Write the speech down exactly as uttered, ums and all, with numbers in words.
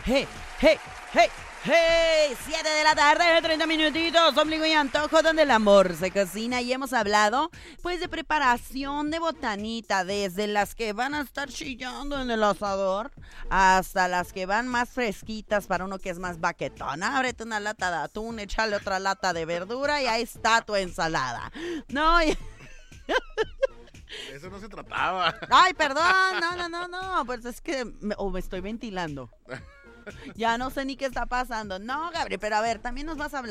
hey, hey, hey, hey, siete de la tarde, treinta minutitos, ombligo y antojo, donde el amor se cocina. Y hemos hablado, pues, de preparación de botanita, desde las que van a estar chillando en el asador, hasta las que van más fresquitas para uno que es más baquetón. Ábrete una lata de atún, échale otra lata de verdura y ahí está tu ensalada. No, y... Eso no se trataba. Ay, perdón, no, no, no, no, pues es que me, o me estoy ventilando. Ya no sé ni qué está pasando. No, Gabriel, pero a ver, también nos vas a hablar